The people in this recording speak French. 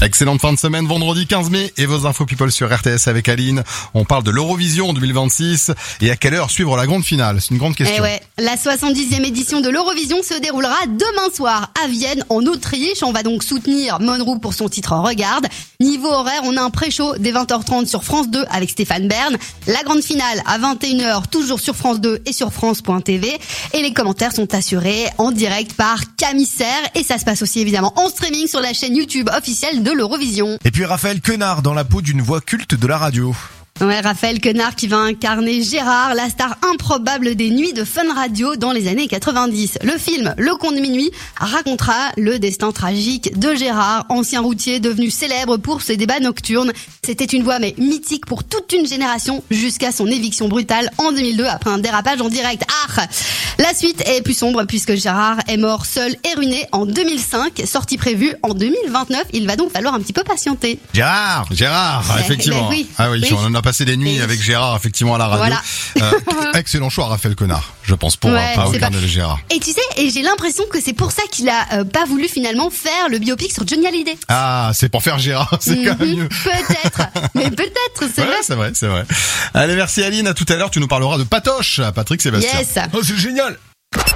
Excellente fin de semaine, vendredi 15 mai, et vos infos people sur RTS avec Aline. On parle de l'Eurovision 2026 et à quelle heure suivre la grande finale. C'est une grande question. Eh ouais, la 70e édition de l'Eurovision se déroulera demain soir à Vienne, en Autriche. On va donc soutenir Monroe pour son titre Regarde. Niveau horaire, on a un pré-show dès 20h30 sur France 2 avec Stéphane Bern. La grande finale à 21h, toujours sur France 2 et sur France.tv. Et les commentaires sont assurés en direct par Camille Serre. Et ça se passe aussi évidemment en streaming sur la chaîne YouTube officielle de l'Eurovision. Et puis Raphaël Quenard dans la peau d'une voix culte de la radio. Ouais, Raphaël Quenard qui va incarner Gérard, la star improbable des nuits de Fun Radio dans les années 90. Le film Le Conte de Minuit racontera le destin tragique de Gérard, ancien routier devenu célèbre pour ses débats nocturnes. C'était une voix mais mythique pour toute une génération jusqu'à son éviction brutale en 2002 après un dérapage en direct. La suite est plus sombre puisque Gérard est mort seul et ruiné en 2005, sortie prévue en 2029. Il va donc falloir un petit peu patienter. Gérard, effectivement. Oui. Ah oui, on en a passé des nuits avec Gérard, effectivement, à la radio. Voilà. Excellent choix, Raphaël Quenard, je pense, pour pas incarner Gérard. Et tu sais, et j'ai l'impression que c'est pour ça qu'il a pas voulu finalement faire le biopic sur Johnny Hallyday. Ah, c'est pour faire Gérard, c'est quand même mieux. Peut-être, mais peut-être, c'est vrai. C'est vrai. Allez, merci Aline, à tout à l'heure, tu nous parleras de Patoche, Patrick Sébastien. Yes. Oh, c'est génial.